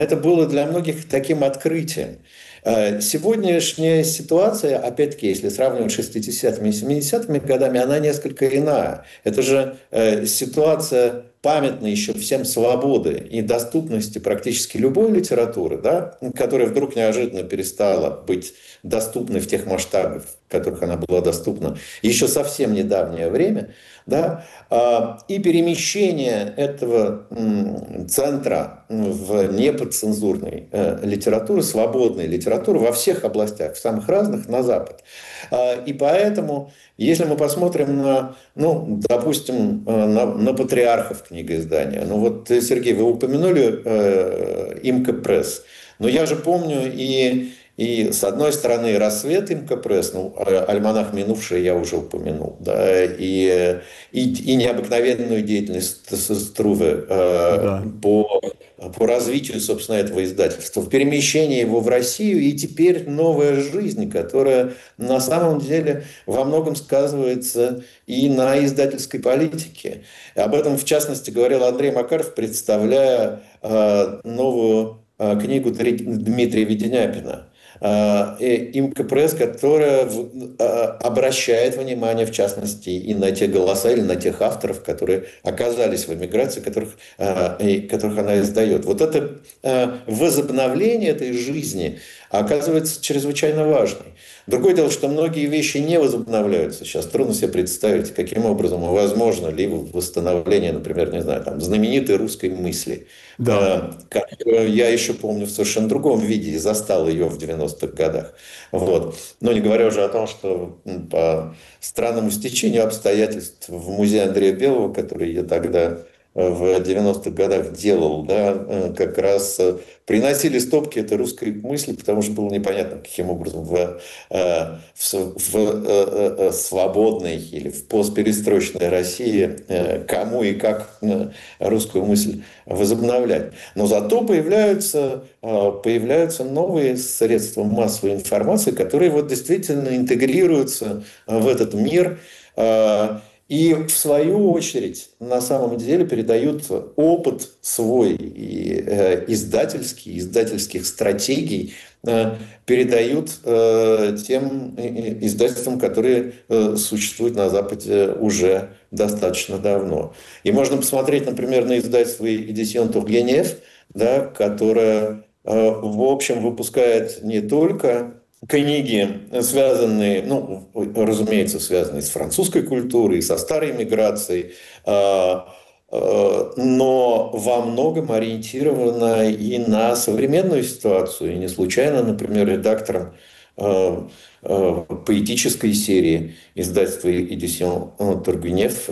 это было для многих таким открытием. Сегодняшняя ситуация, опять-таки, если сравнивать с 60-ми и 70-ми годами, она несколько иная. Это же ситуация памятна еще всем свободы и доступности практически любой литературы, да, которая вдруг неожиданно перестала быть доступной в тех масштабах, в которых она была доступна еще совсем недавнее время. Да, и перемещение этого центра в неподцензурной литературы, свободной литературы во всех областях, в самых разных, на Запад. И поэтому, если мы посмотрим на, ну, допустим, на патриархов книгоиздания, ну вот, Сергей, вы упомянули Имка Пресс, но я же помню и с одной стороны, «Рассвет» Имка Пресс, ну, альманах «Минувшее» я уже упомянул, да, и необыкновенную деятельность Струве по развитию, собственно, этого издательства, в перемещении его в Россию, и теперь новая жизнь, которая на самом деле во многом сказывается и на издательской политике. Об этом, в частности, говорил Андрей Макаров, представляя новую книгу Дмитрия Веденяпина. Имка Пресс, которая обращает внимание, в частности, и на те голоса или на тех авторов, которые оказались в эмиграции, которых она издает. Вот это возобновление этой жизни оказывается чрезвычайно важной. Другое дело, что многие вещи не возобновляются. Сейчас трудно себе представить, каким образом возможно ли восстановление, например, не знаю, там, знаменитой русской мысли. Да. Которую я еще помню в совершенно другом виде и застал ее в 90-х годах. Вот. Но не говоря уже о том, что по странному стечению обстоятельств в музее Андрея Белого, который я тогда в 90-х годах делал, да, как раз приносили стопки этой русской мысли, потому что было непонятно, каким образом в свободной или в постперестроечной России кому и как русскую мысль возобновлять. Но зато появляются новые средства массовой информации, которые вот действительно интегрируются в этот мир, и в свою очередь на самом деле передают опыт свой и издательских стратегий, передают тем издательствам, которые существуют на Западе уже достаточно давно. И можно посмотреть, например, на издательство «Éditions Turgenev», да, которое, в общем, выпускает не только книги, связанные, ну, разумеется, связанные с французской культурой, со старой миграцией, но во многом ориентирована и на современную ситуацию. И не случайно, например, редактором поэтической серии издательства «Éditions Turgenev»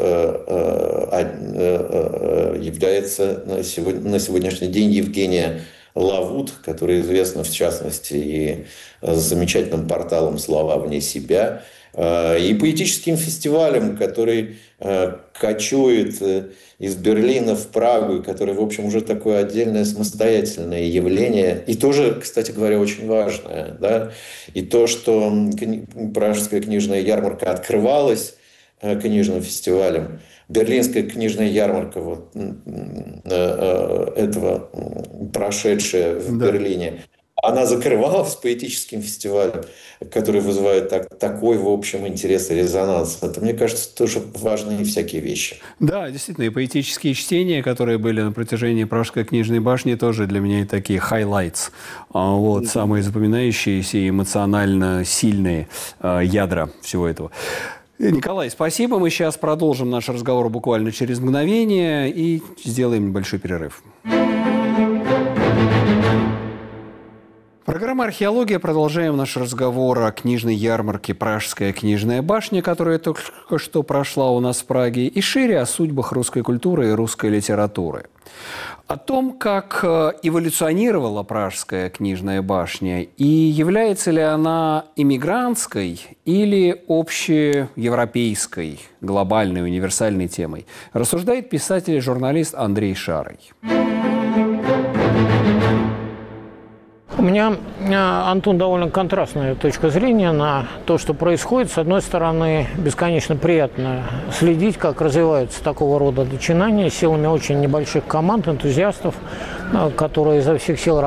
является на сегодняшний день Евгения Лавут, которая известна, в частности, и замечательным порталом «Слова вне себя», и поэтическим фестивалем, который кочует из Берлина в Прагу, и который, в общем, уже такое отдельное самостоятельное явление, и тоже, кстати говоря, очень важное. Да? И то, что Пражская книжная ярмарка открывалась книжным фестивалем, Берлинская книжная ярмарка, вот, этого прошедшая в Берлине, она закрывалась поэтическим фестивалем, который вызывает такой, в общем, интерес и резонанс. Это, мне кажется, тоже важные всякие вещи. Да, действительно, и поэтические чтения, которые были на протяжении Пражской книжной башни, тоже для меня такие highlights. Вот, самые запоминающиеся и эмоционально сильные ядра всего этого. Николай, спасибо. Мы сейчас продолжим наш разговор буквально через мгновение и сделаем небольшой перерыв. Программа «Археология». Продолжаем наш разговор о книжной ярмарке «Пражская книжная башня», которая только что прошла у нас в Праге, и шире о судьбах русской культуры и русской литературы. О том, как эволюционировала Пражская книжная башня и является ли она иммигрантской или общеевропейской, глобальной, универсальной темой, рассуждает писатель и журналист Андрей Шарый. У меня, Антон, довольно контрастная точка зрения на то, что происходит. С одной стороны, бесконечно приятно следить, как развиваются такого рода начинания силами очень небольших команд, энтузиастов, которые изо всех сил